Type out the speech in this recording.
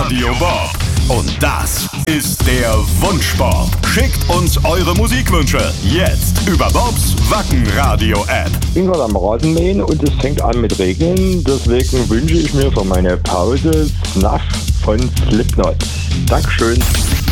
Radio Bob. Und das ist der Wunschbob. Schickt uns eure Musikwünsche jetzt über Bobs Wackenradio-App. Ich bin gerade am Rasenmähen und es fängt an mit Regnen. Deswegen wünsche ich mir für meine Pause Snuff von Slipknot. Dankeschön.